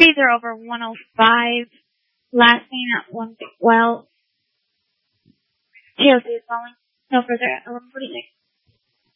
Speeds are over 105. Lasting at 112. TOC is falling. No further at 11:46.